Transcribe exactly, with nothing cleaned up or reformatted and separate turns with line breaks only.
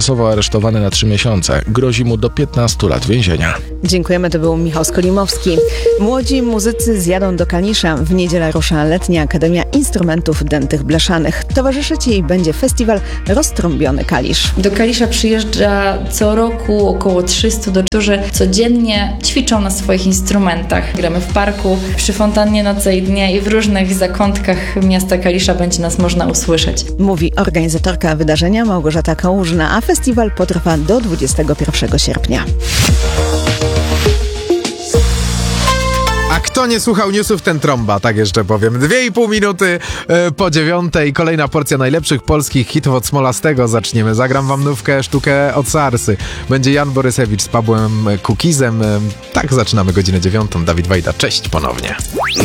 przymusowo aresztowany na trzy miesiące. Grozi mu do piętnastu lat więzienia.
Dziękujemy, to był Michał Skolimowski. Młodzi muzycy zjadą do Kalisza. W niedzielę rusza Letnia Akademia Instrumentów Dętych Blaszanych. Towarzyszyć jej będzie festiwal Roztrąbiony Kalisz.
Do Kalisza przyjeżdża co roku około trzystu do którzy codziennie ćwiczą na swoich instrumentach. Gramy w parku, przy fontannie Noce i Dnie i w różnych zakątkach miasta Kalisza będzie nas można usłyszeć.
Mówi organizatorka wydarzenia Małgorzata Kałużna, a festiwal potrwa do dwudziestego pierwszego sierpnia.
A kto nie słuchał newsów, ten trąba, tak jeszcze powiem. Dwie i pół minuty e, po dziewiątej. Kolejna porcja najlepszych polskich hitów od Smolastego. Zaczniemy. Zagram wam nówkę, sztukę od Sarsy. Będzie Jan Borysewicz z Pawłem Kukizem. E, tak, zaczynamy godzinę dziewiątą. Dawid Wajda, cześć ponownie.